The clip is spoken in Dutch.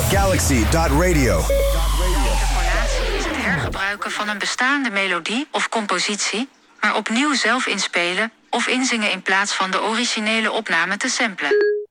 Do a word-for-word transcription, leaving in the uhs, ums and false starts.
Galaxy dot radio. Interpolatie is het hergebruiken van een bestaande melodie of compositie, maar opnieuw zelf inspelen of inzingen in plaats van de originele opname te samplen.